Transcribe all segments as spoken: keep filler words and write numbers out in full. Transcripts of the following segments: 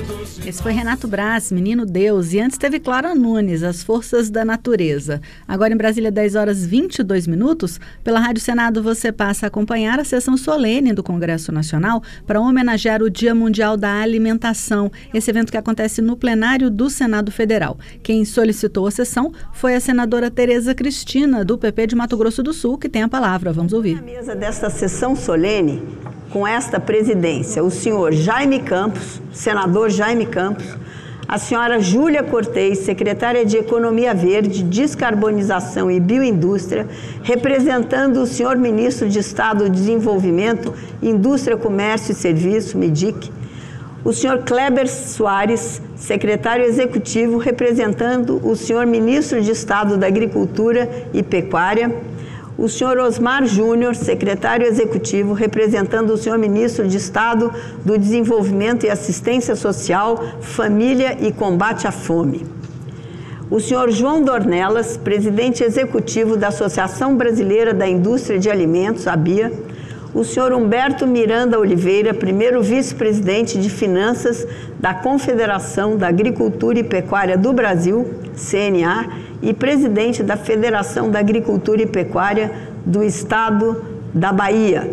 Esse foi Renato Braz, Menino Deus, e antes teve Clara Nunes, As Forças da Natureza. Agora em Brasília, dez horas e vinte e dois minutos, pela Rádio Senado você passa a acompanhar a sessão solene do Congresso Nacional para homenagear o Dia Mundial da Alimentação, esse evento que acontece no plenário do Senado Federal. Quem solicitou a sessão foi a senadora Tereza Cristina, do P P de Mato Grosso do Sul, que tem a palavra. Vamos ouvir. Na mesa desta sessão solene, com esta presidência, o senhor Jaime Campos, senador Jaime Campos, a senhora Júlia Cortez, secretária de Economia Verde, Descarbonização e Bioindústria, representando o senhor ministro de Estado do Desenvolvimento, Indústria, Comércio e Serviço, MEDIC, o senhor Kleber Soares, secretário executivo, representando o senhor ministro de Estado da Agricultura e Pecuária, o senhor Osmar Júnior, secretário executivo, representando o senhor ministro de Estado do Desenvolvimento e Assistência Social, Família e Combate à Fome. O senhor João Dornelas, presidente executivo da Associação Brasileira da Indústria de Alimentos, A B I A. O senhor Humberto Miranda Oliveira, primeiro vice-presidente de Finanças da Confederação da Agricultura e Pecuária do Brasil, C N A, e presidente da Federação da Agricultura e Pecuária do Estado da Bahia.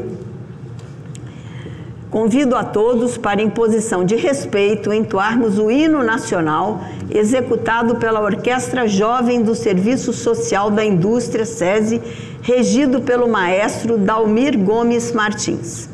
Convido a todos para, em posição de respeito, entoarmos o hino nacional executado pela Orquestra Jovem do Serviço Social da Indústria, SESI, regido pelo maestro Dalmir Gomes Martins.